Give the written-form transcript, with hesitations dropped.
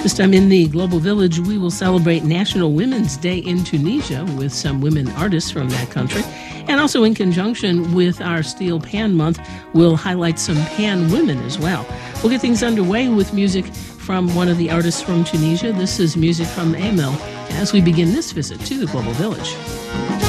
This time in the Global Village, we will celebrate National Women's Day in Tunisia with some women artists from that country. And also in conjunction with our Steel Pan Month, we'll highlight some pan women as well. We'll get things underway with music from one of the artists from Tunisia. This is music from Amel as we begin this visit to the Global Village.